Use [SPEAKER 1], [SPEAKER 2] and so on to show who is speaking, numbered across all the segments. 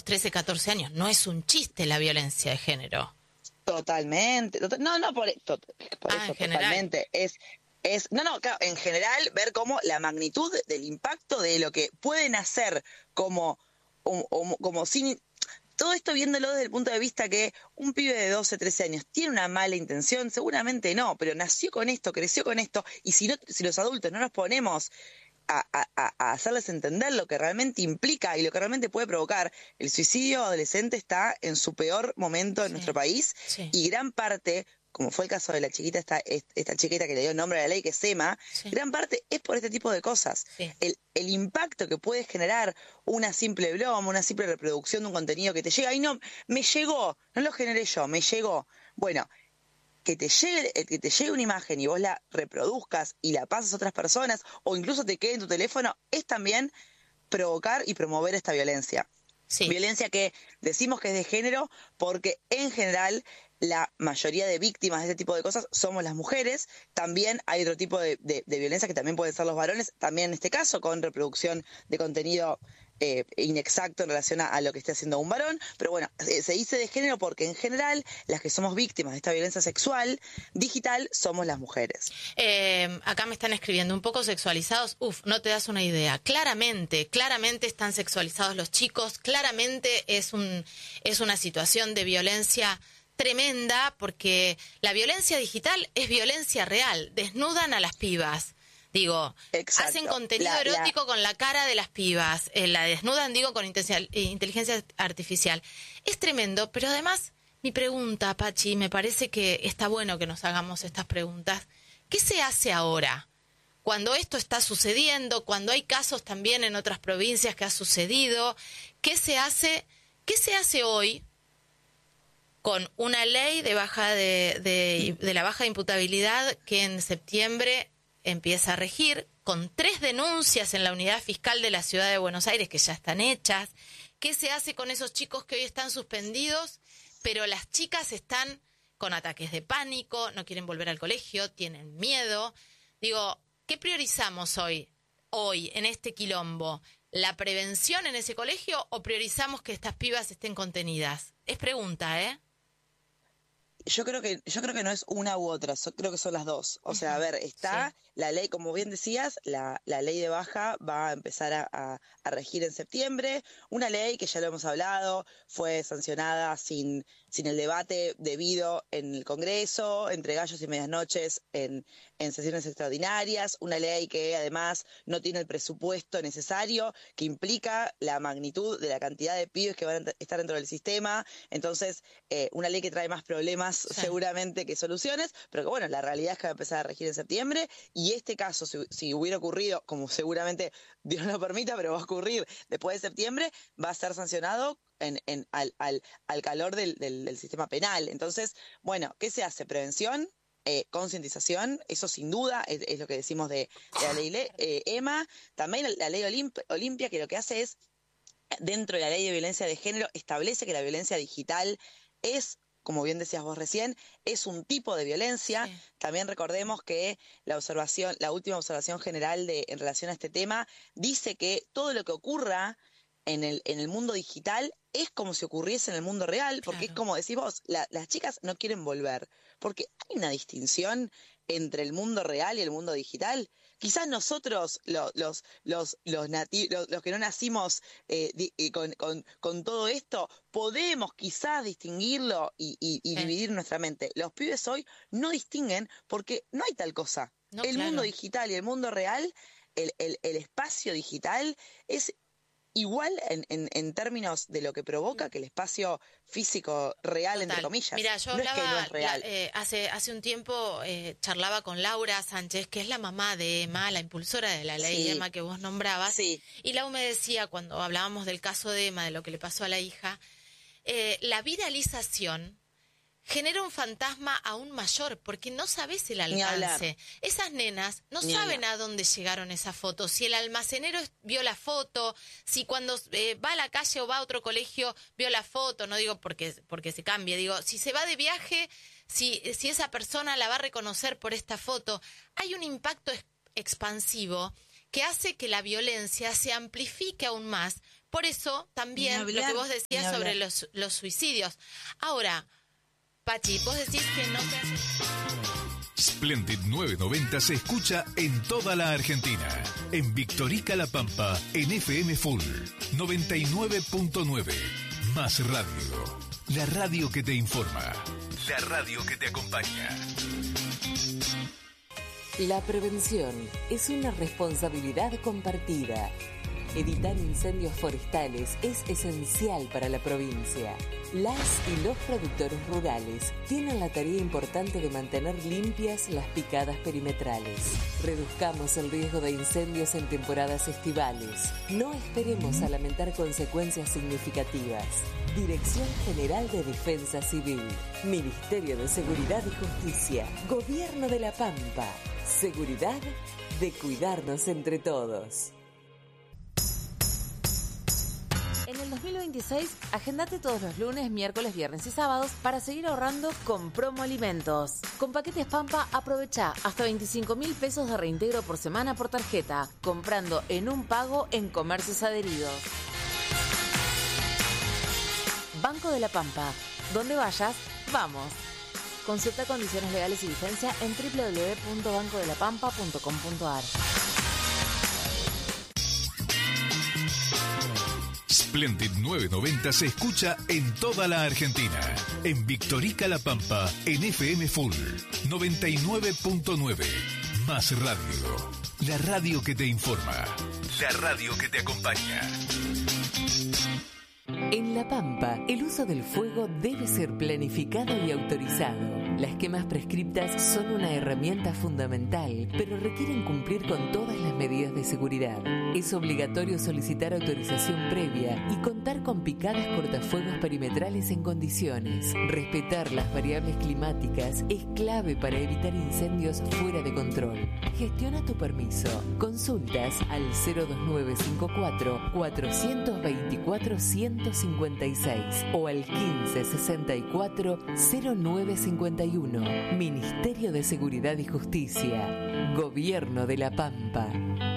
[SPEAKER 1] 13, 14 años. No es un chiste la violencia de género.
[SPEAKER 2] Totalmente. No, por eso,
[SPEAKER 1] en general.
[SPEAKER 2] totalmente. Claro, en general, ver cómo la magnitud del impacto de lo que pueden hacer como sin... Todo esto viéndolo desde el punto de vista que un pibe de 12, 13 años tiene una mala intención, seguramente no, pero nació con esto, creció con esto, y si los adultos no nos ponemos a hacerles entender lo que realmente implica y lo que realmente puede provocar, el suicidio adolescente está en su peor momento en nuestro país, y gran parte, como fue el caso de la chiquita, esta chiquita que le dio el nombre a la ley, que es Emma, gran parte es por este tipo de cosas. El impacto que puede generar una simple broma, una simple reproducción de un contenido que te llega, y no, me llegó, no lo generé yo, me llegó. Bueno, que te llegue una imagen y vos la reproduzcas y la pasas a otras personas, o incluso te quede en tu teléfono, es también provocar y promover esta violencia. Violencia que decimos que es de género porque en general la mayoría de víctimas de este tipo de cosas somos las mujeres. También hay otro tipo de violencia que también pueden ser los varones, también en este caso con reproducción de contenido inexacto en relación a lo que esté haciendo un varón, pero bueno, se dice de género porque en general las que somos víctimas de esta violencia sexual digital somos las mujeres.
[SPEAKER 1] Acá me están escribiendo, un poco sexualizados, no te das una idea, claramente están sexualizados los chicos, claramente es una situación de violencia tremenda, porque la violencia digital es violencia real, desnudan a las pibas. Digo,
[SPEAKER 2] exacto.
[SPEAKER 1] Hacen contenido erótico con la cara de las pibas, la desnudan, con inteligencia artificial. Es tremendo, pero además, mi pregunta, Pachi, me parece que está bueno que nos hagamos estas preguntas. ¿Qué se hace ahora? Cuando esto está sucediendo, cuando hay casos también en otras provincias que ha sucedido, ¿qué se hace hoy con una ley de la baja de imputabilidad que en septiembre empieza a regir, con 3 denuncias en la unidad fiscal de la ciudad de Buenos Aires que ya están hechas? ¿Qué se hace con esos chicos que hoy están suspendidos, pero las chicas están con ataques de pánico, no quieren volver al colegio, tienen miedo? Digo, ¿qué priorizamos hoy en este quilombo? ¿La prevención en ese colegio o priorizamos que estas pibas estén contenidas? Es pregunta, ¿eh?
[SPEAKER 2] Yo creo que no es una u otra, creo que son las dos. O sea, a ver, está la ley, como bien decías, la ley de baja va a empezar a regir en septiembre. Una ley que ya lo hemos hablado, fue sancionada sin el debate debido en el Congreso, entre gallos y medias noches, en sesiones extraordinarias. Una ley que además no tiene el presupuesto necesario, que implica la magnitud de la cantidad de pibes que van a estar dentro del sistema. Entonces, una ley que trae más problemas seguramente que soluciones, pero que bueno, la realidad es que va a empezar a regir en septiembre, y este caso, si hubiera ocurrido, como seguramente Dios no lo permita, pero va a ocurrir después de septiembre, va a ser sancionado al calor del sistema penal. Entonces, bueno, ¿qué se hace? Prevención, concientización, eso sin duda es lo que decimos de la ley Emma. También la ley Olimpia, que lo que hace es, dentro de la ley de violencia de género, establece que la violencia digital es, como bien decías vos recién, es un tipo de violencia. También recordemos que la última observación general en relación a este tema dice que todo lo que ocurra en el mundo digital es como si ocurriese en el mundo real, porque es como decís vos, las chicas no quieren volver, porque hay una distinción entre el mundo real y el mundo digital. Quizás nosotros, los que no nacimos con todo esto, podemos quizás distinguirlo y dividir nuestra mente. Los pibes hoy no distinguen porque no hay tal cosa. Mundo digital y el mundo real, el espacio digital es igual en términos de lo que provoca que el espacio físico real, entre comillas.
[SPEAKER 1] Mira, yo hablaba, es que no es real. Hace un tiempo charlaba con Laura Sánchez, que es la mamá de Emma, la impulsora de la ley Emma que vos nombrabas, y Lau me decía, cuando hablábamos del caso de Emma, de lo que le pasó a la hija, la viralización genera un fantasma aún mayor, porque no sabes el alcance. Esas nenas no saben a dónde llegaron esas fotos, si el almacenero vio la foto, si cuando va a la calle o va a otro colegio vio la foto, no digo porque se cambie, digo, si se va de viaje, si esa persona la va a reconocer por esta foto. Hay un impacto expansivo que hace que la violencia se amplifique aún más, Por eso también lo que vos decías sobre los suicidios. Ahora, Pachi, vos decís que no te hace...
[SPEAKER 3] Splendid 990 se escucha en toda la Argentina. En Victorica La Pampa, en FM Full 99.9. Más radio. La radio que te informa. La radio que te acompaña.
[SPEAKER 4] La prevención es una responsabilidad compartida. Evitar incendios forestales es esencial para la provincia. Las y los productores rurales tienen la tarea importante de mantener limpias las picadas perimetrales. Reduzcamos el riesgo de incendios en temporadas estivales. No esperemos a lamentar consecuencias significativas. Dirección General de Defensa Civil, Ministerio de Seguridad y Justicia, Gobierno de La Pampa. Seguridad de cuidarnos entre todos.
[SPEAKER 5] En el 2026, agendate todos los lunes, miércoles, viernes y sábados para seguir ahorrando con Promo Alimentos. Con Paquetes Pampa, aprovecha hasta 25.000 pesos de reintegro por semana por tarjeta, comprando en un pago en comercios adheridos. Banco de la Pampa. Donde vayas, vamos. Consulta condiciones legales y vigencia en www.bancodelapampa.com.ar.
[SPEAKER 3] Splendid 990 se escucha en toda la Argentina. En Victorica La Pampa, en FM Full 99.9. Más radio. La radio que te informa. La radio que te acompaña.
[SPEAKER 4] En La Pampa, el uso del fuego debe ser planificado y autorizado. Las quemas prescriptas son una herramienta fundamental, pero requieren cumplir con todas las medidas de seguridad. Es obligatorio solicitar autorización previa y contar con picadas cortafuegos perimetrales en condiciones. Respetar las variables climáticas es clave para evitar incendios fuera de control. Gestiona tu permiso. Consultas al 02954 424 156 o al 1564 0951. Ministerio de Seguridad y Justicia. Gobierno de La Pampa.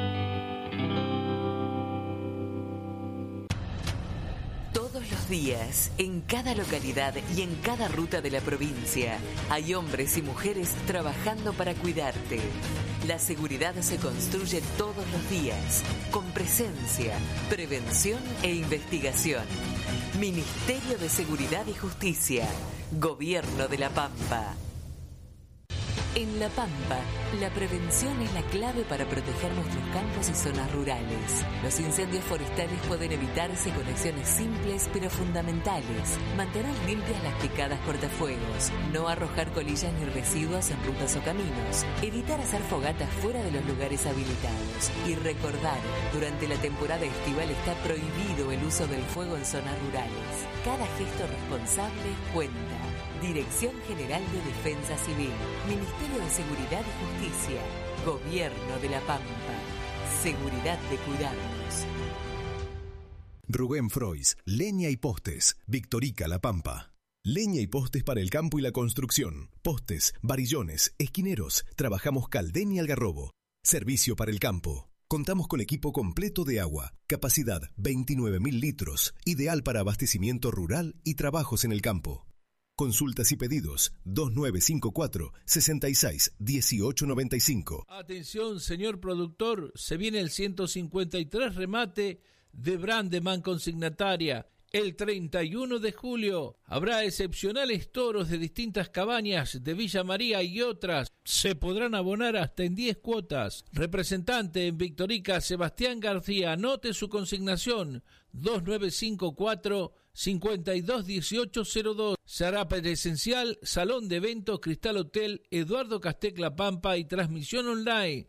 [SPEAKER 4] Todos los días, en cada localidad y en cada ruta de la provincia, hay hombres y mujeres trabajando para cuidarte. La seguridad se construye todos los días, con presencia, prevención e investigación. Ministerio de Seguridad y Justicia. Gobierno de La Pampa. En La Pampa, la prevención es la clave para proteger nuestros campos y zonas rurales. Los incendios forestales pueden evitarse con acciones simples pero fundamentales. Mantener limpias las picadas cortafuegos, no arrojar colillas ni residuos en rutas o caminos, evitar hacer fogatas fuera de los lugares habilitados y recordar, durante la temporada estival está prohibido el uso del fuego en zonas rurales. Cada gesto responsable cuenta. Dirección General de Defensa Civil, Ministerio de Seguridad y Justicia, Gobierno de La Pampa. Seguridad de cuidarnos.
[SPEAKER 6] Rubén Frois, Leña y Postes, Victorica La Pampa. Leña y postes para el campo y la construcción. Postes, varillones, esquineros. Trabajamos Caldén y Algarrobo. Servicio para el campo. Contamos con equipo completo de agua. Capacidad 29.000 litros. Ideal para abastecimiento rural y trabajos en el campo. Consultas y pedidos 2954 66 1895.
[SPEAKER 7] Atención, señor productor, se viene el 153 remate de Brandeman Consignataria. El 31 de julio habrá excepcionales toros de distintas cabañas de Villa María y otras. Se podrán abonar hasta en 10 cuotas. Representante en Victorica, Sebastián García. Anote su consignación 2954 521802. Será presencial, Salón de Eventos, Cristal Hotel, Eduardo Castec La Pampa y transmisión online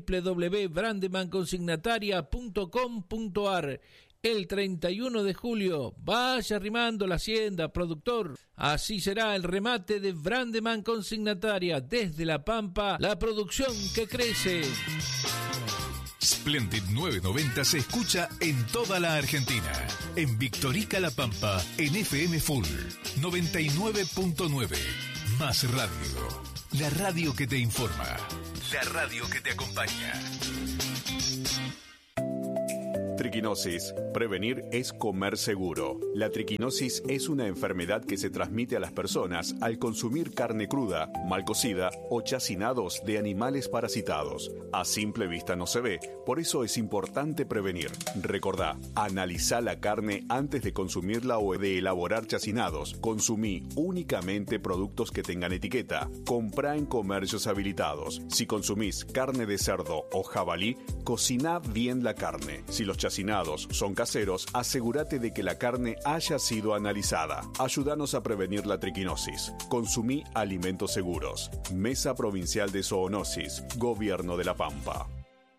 [SPEAKER 7] www.brandemanconsignataria.com.ar. El 31 de julio, vaya arrimando la hacienda, productor. Así será el remate de Brandeman Consignataria. Desde La Pampa, la producción que crece.
[SPEAKER 3] Splendid 990 se escucha en toda la Argentina. En Victorica La Pampa, en FM Full 99.9. Más radio. La radio que te informa. La radio que te acompaña.
[SPEAKER 8] Triquinosis. Prevenir es comer seguro. La triquinosis es una enfermedad que se transmite a las personas al consumir carne cruda, mal cocida o chacinados de animales parasitados. A simple vista no se ve, por eso es importante prevenir. Recordá, analizá la carne antes de consumirla o de elaborar chacinados. Consumí únicamente productos que tengan etiqueta. Comprá en comercios habilitados. Si consumís carne de cerdo o jabalí, cociná bien la carne. Si los chacinados son caseros, asegúrate de que la carne haya sido analizada. Ayúdanos a prevenir la triquinosis. Consumí alimentos seguros. Mesa Provincial de Zoonosis, Gobierno de La Pampa.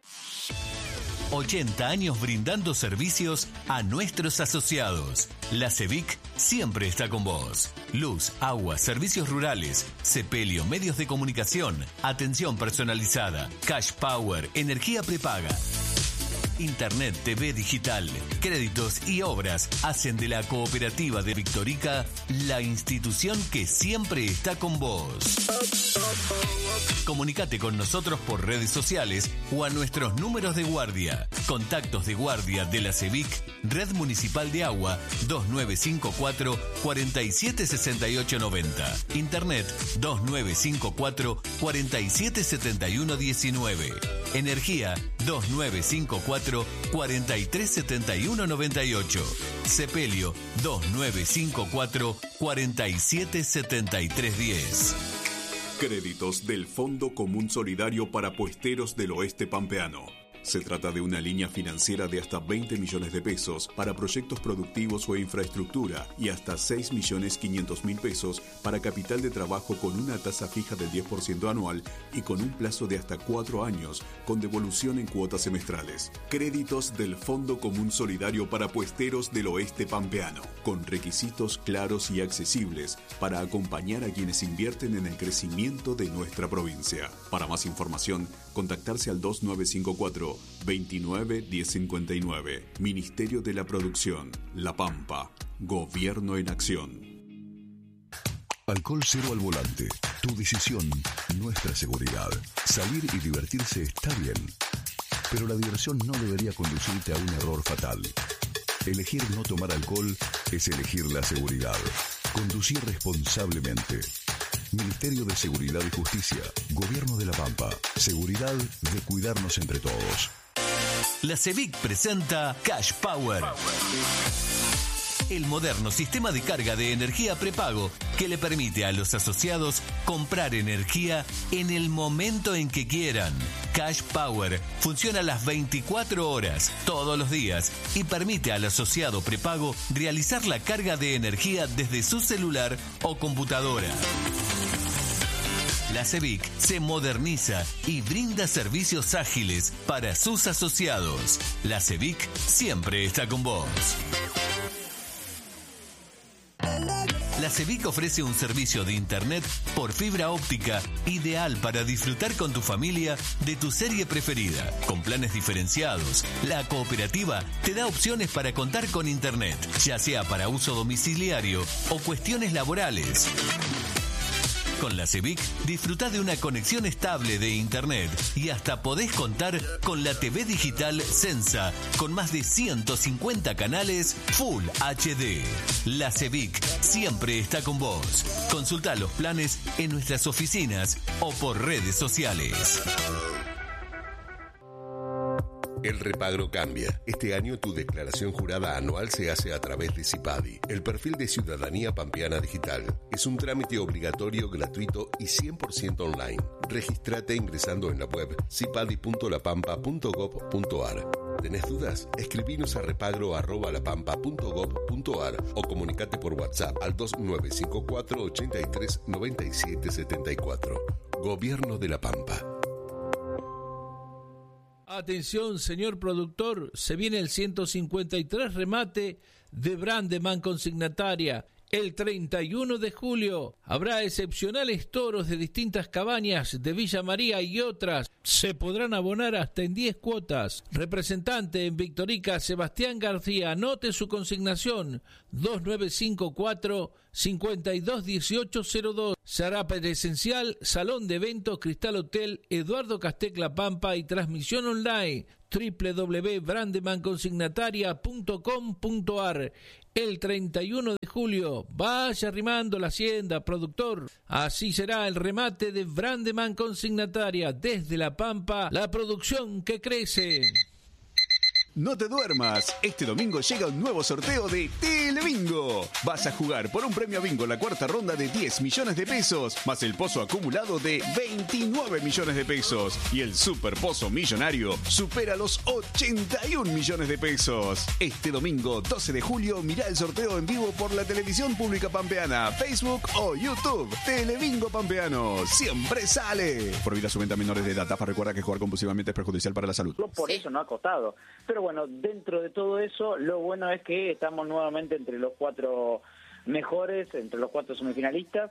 [SPEAKER 3] 80 años brindando servicios a nuestros asociados. La CEVIC siempre está con vos. Luz, agua, servicios rurales, sepelio, medios de comunicación, atención personalizada, cash power, energía prepaga. Internet, TV digital, créditos y obras hacen de la Cooperativa de Victorica la institución que siempre está con vos. Comunicate con nosotros por redes sociales o a nuestros números de guardia. Contactos de guardia de la CEVIC, Red Municipal de Agua 2954 476890. Internet 2954 477119. Energía 2954 437198. Sepelio 2954 477310.
[SPEAKER 8] Créditos del Fondo Común Solidario para Puesteros del Oeste Pampeano. Se trata de una línea financiera de hasta 20 millones de pesos para proyectos productivos o infraestructura y hasta 6.500.000 pesos para capital de trabajo con una tasa fija del 10% anual y con un plazo de hasta 4 años con devolución en cuotas semestrales. Créditos del Fondo Común Solidario para Puesteros del Oeste Pampeano, con requisitos claros y accesibles para acompañar a quienes invierten en el crecimiento de nuestra provincia. Para más información, contactarse al 2954 29 1059. Ministerio de la Producción, La Pampa. Gobierno en acción.
[SPEAKER 6] Alcohol cero al volante. Tu decisión, nuestra seguridad. Salir y divertirse está bien, pero la diversión no debería conducirte a un error fatal. Elegir no tomar alcohol es elegir la seguridad. Conducir responsablemente. Ministerio de Seguridad y Justicia, Gobierno de La Pampa. Seguridad de cuidarnos entre todos.
[SPEAKER 3] La CEVIC presenta Cash Power. El moderno sistema de carga de energía prepago que le permite a los asociados comprar energía en el momento en que quieran. Cash Power funciona las 24 horas, todos los días, y permite al asociado prepago realizar la carga de energía desde su celular o computadora. La CEVIC se moderniza y brinda servicios ágiles para sus asociados. La CEVIC siempre está con vos. La CEVIC ofrece un servicio de internet por fibra óptica ideal para disfrutar con tu familia de tu serie preferida. Con planes diferenciados, la cooperativa te da opciones para contar con internet, ya sea para uso domiciliario o cuestiones laborales. Con la CEVIC disfrutá de una conexión estable de internet y hasta podés contar con la TV digital Sensa con más de 150 canales Full HD. La CEVIC siempre está con vos. Consultá los planes en nuestras oficinas o por redes sociales.
[SPEAKER 9] El repagro cambia. Este año tu declaración jurada anual se hace a través de CIPADI, el perfil de Ciudadanía Pampeana Digital. Es un trámite obligatorio, gratuito y 100% online. Regístrate ingresando en la web cipadi.lapampa.gov.ar. ¿Tenés dudas? Escribinos a repagro@lapampa.gov.ar o comunicate por WhatsApp al 2954 83 97 74. Gobierno de La Pampa.
[SPEAKER 7] Atención, señor productor, se viene el 153 remate de Brandeman Consignataria. El 31 de julio habrá excepcionales toros de distintas cabañas de Villa María y otras. Se podrán abonar hasta en 10 cuotas. Representante en Victorica, Sebastián García. Anote su consignación 2954 521802. Será presencial, Salón de Eventos, Cristal Hotel, Eduardo Castec La Pampa y transmisión online. www.brandemanconsignataria.com.ar. El 31 de julio, vaya arrimando la hacienda, productor. Así será el remate de Brandeman Consignataria. Desde La Pampa, la producción que crece.
[SPEAKER 10] No te duermas, este domingo llega un nuevo sorteo de Telebingo. Vas a jugar por un premio bingo en la cuarta ronda de 10 millones de pesos, más el pozo acumulado de 29 millones de pesos. Y el super pozo millonario supera los 81 millones de pesos. Este domingo, 12 de julio, mirá el sorteo en vivo por la televisión pública pampeana, Facebook o YouTube. Telebingo Pampeano, siempre sale. Prohibida su venta a menores de edad. TAFA recuerda que jugar compulsivamente es perjudicial para la salud.
[SPEAKER 11] Por eso no ha costado. Pero bueno, dentro de todo eso, lo bueno es que estamos nuevamente entre los 4 mejores, entre los 4 semifinalistas.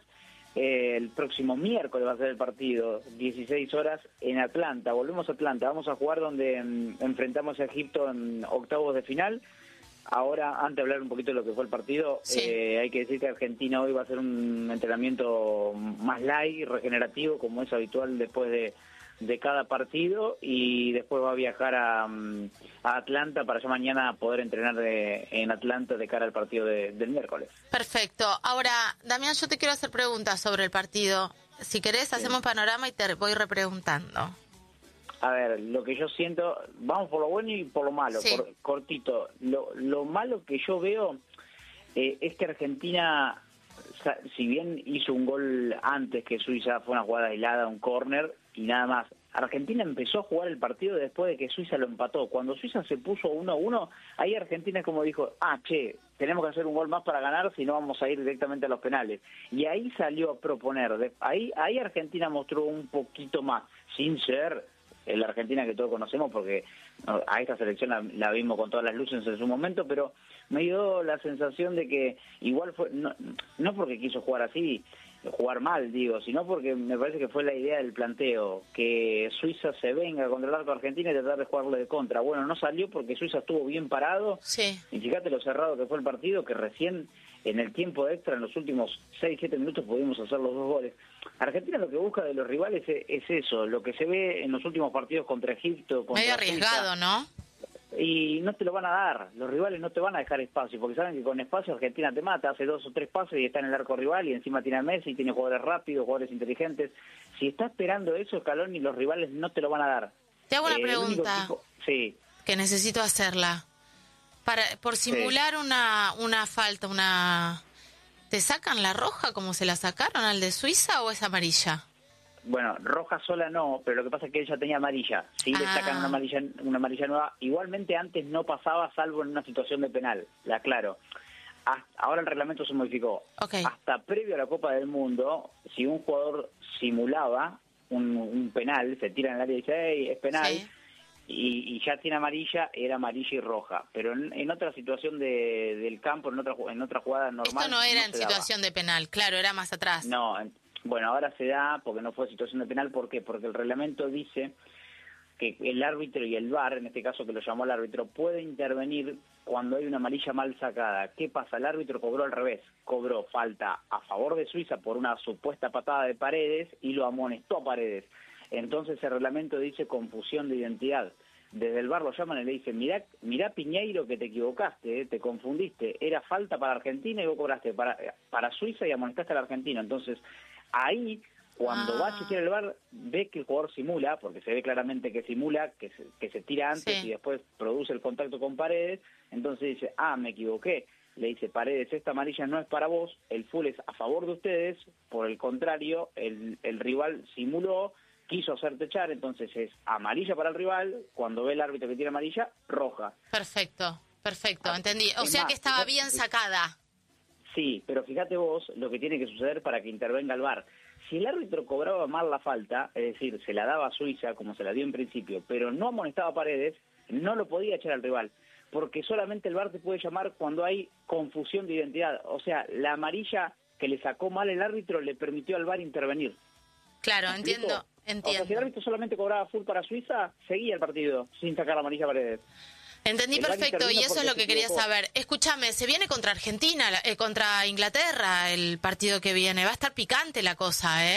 [SPEAKER 11] El próximo miércoles va a ser el partido, 16 horas en Atlanta. Volvemos a Atlanta, vamos a jugar donde enfrentamos a Egipto en octavos de final. Ahora, antes de hablar un poquito de lo que fue el partido, hay que decir que Argentina hoy va a hacer un entrenamiento más light, regenerativo, como es habitual después de cada partido, y después va a viajar a Atlanta para ya mañana poder entrenar en Atlanta de cara al partido del miércoles.
[SPEAKER 1] Perfecto. Ahora, Damián, yo te quiero hacer preguntas sobre el partido. Si querés, hacemos panorama y te voy repreguntando.
[SPEAKER 11] A ver, lo que yo siento, vamos por lo bueno y por lo malo, cortito. Lo malo que yo veo es que Argentina, si bien hizo un gol antes que Suiza, fue una jugada aislada, un córner y nada más. Argentina empezó a jugar el partido después de que Suiza lo empató. Cuando Suiza se puso 1-1, ahí Argentina como dijo, tenemos que hacer un gol más para ganar, si no vamos a ir directamente a los penales. Y ahí salió a proponer. Ahí Argentina mostró un poquito más, sin ser la Argentina que todos conocemos, porque a esta selección la vimos con todas las luces en su momento, pero me dio la sensación de que igual fue, no porque quiso jugar así, jugar mal, sino porque me parece que fue la idea del planteo, que Suiza se venga contra el arco argentino y tratar de jugarle de contra. Bueno, no salió porque Suiza estuvo bien parado, y fíjate lo cerrado que fue el partido, que recién en el tiempo extra, en los últimos 6-7 minutos, pudimos hacer los 2 goles. Argentina lo que busca de los rivales es eso, lo que se ve en los últimos partidos contra Egipto, contra
[SPEAKER 1] medio arriesgado, Suiza, ¿no?
[SPEAKER 11] Y no te lo van a dar, los rivales no te van a dejar espacio, porque saben que con espacio Argentina te mata, hace 2 o 3 pases y está en el arco rival, y encima tiene a Messi, tiene jugadores rápidos, jugadores inteligentes. Si está esperando eso, Scaloni, los rivales no te lo van a dar.
[SPEAKER 1] Te hago una pregunta que necesito hacerla. Por simular una falta, ¿te sacan la roja como se la sacaron al de Suiza o es amarilla?
[SPEAKER 11] Bueno, roja sola no, pero lo que pasa es que ella tenía amarilla. Sí, le sacan una amarilla nueva. Igualmente antes no pasaba, salvo en una situación de penal, la aclaro. Ahora el reglamento se modificó. Hasta previo a la Copa del Mundo, si un jugador simulaba un penal, se tira en el área y dice, hey, es penal, y ya tiene amarilla, era amarilla y roja. Pero en otra situación del campo, en otra jugada normal...
[SPEAKER 1] Esto no era en situación de penal, claro, era más atrás.
[SPEAKER 11] No, bueno, ahora se da porque no fue situación de penal. ¿Por qué? Porque el reglamento dice que el árbitro y el VAR, en este caso que lo llamó el árbitro, puede intervenir cuando hay una amarilla mal sacada. ¿Qué pasa? El árbitro cobró al revés. Cobró falta a favor de Suiza por una supuesta patada de Paredes y lo amonestó a Paredes. Entonces el reglamento dice confusión de identidad. Desde el VAR lo llaman y le dicen, mirá Piñeiro, que te equivocaste, te confundiste. Era falta para Argentina y vos cobraste para Suiza y amonestaste al argentino. Entonces... ahí, cuando va a chequear el VAR, ve que el jugador simula, porque se ve claramente que simula, que se tira antes y después produce el contacto con Paredes, entonces dice, me equivoqué. Le dice, Paredes, esta amarilla no es para vos, el full es a favor de ustedes, por el contrario, el rival simuló, quiso hacerte echar, entonces es amarilla para el rival, cuando ve el árbitro que tiene amarilla, roja.
[SPEAKER 1] Perfecto, entendí. O sea que estaba bien sacada.
[SPEAKER 11] Sí, pero fíjate vos lo que tiene que suceder para que intervenga el VAR. Si el árbitro cobraba mal la falta, es decir, se la daba a Suiza como se la dio en principio, pero no amonestaba a Paredes, no lo podía echar al rival, porque solamente el VAR te puede llamar cuando hay confusión de identidad. O sea, la amarilla que le sacó mal el árbitro le permitió al VAR intervenir. Claro, entiendo. O sea, si el árbitro solamente cobraba full para Suiza, seguía el partido sin sacar la amarilla a Paredes.
[SPEAKER 1] Entendí perfecto, y eso es lo que quería saber. Escúchame, se viene contra Argentina, contra Inglaterra el partido que viene. Va a estar picante la cosa, ¿eh?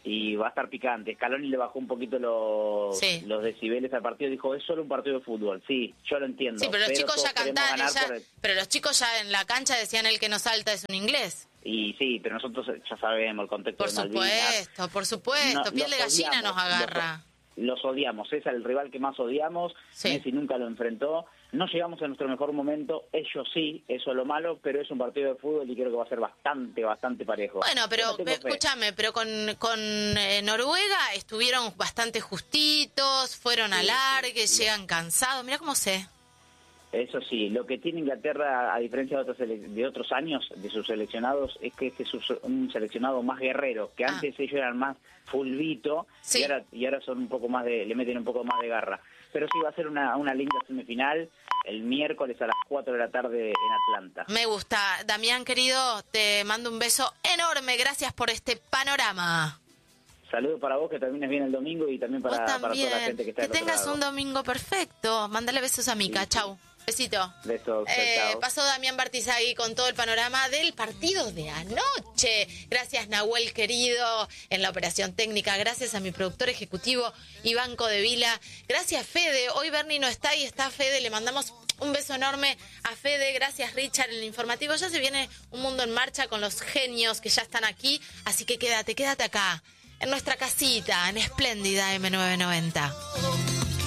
[SPEAKER 11] y va a estar picante. Scaloni le bajó un poquito los decibeles al partido, dijo, es solo un partido de fútbol. Sí, yo lo entiendo.
[SPEAKER 1] Sí, pero los chicos ya cantaron, pero los chicos ya en la cancha decían el que no salta es un inglés.
[SPEAKER 11] Y sí, pero nosotros ya sabemos el contexto de Malvinas.
[SPEAKER 1] Por supuesto, piel de gallina nos agarra.
[SPEAKER 11] Los odiamos, es el rival que más odiamos, Messi nunca lo enfrentó, no llegamos a nuestro mejor momento, ellos sí, eso es lo malo, pero es un partido de fútbol y creo que va a ser bastante parejo.
[SPEAKER 1] Bueno, pero escúchame, pero con Noruega estuvieron bastante justitos, fueron a largue, llegan cansados, mira cómo sé.
[SPEAKER 11] Eso sí, lo que tiene Inglaterra, a diferencia de otros años de sus seleccionados, es que este es un seleccionado más guerrero, que antes ellos eran más fulbito y ahora son un poco más le meten un poco más de garra. Pero sí va a ser una linda semifinal el miércoles a las 4 de la tarde en Atlanta.
[SPEAKER 1] Me gusta. Damián, querido, te mando un beso enorme. Gracias por este panorama.
[SPEAKER 11] Saludos para vos, que termines bien el domingo, y también para toda la gente que está del otro lado.
[SPEAKER 1] Que tengas un domingo perfecto. Mándale besos a Mica. Chau. Besito.
[SPEAKER 11] Besos. Chao.
[SPEAKER 1] Pasó Damián Bartizagui con todo el panorama del partido de anoche. Gracias, Nahuel, querido, en la operación técnica. Gracias a mi productor ejecutivo, Iván Codevila. Gracias, Fede. Hoy Bernie no está y está Fede. Le mandamos un beso enorme a Fede. Gracias, Richard, en el informativo. Ya se viene Un Mundo en Marcha con los genios que ya están aquí. Así que quédate acá, en nuestra casita, en Espléndida M990.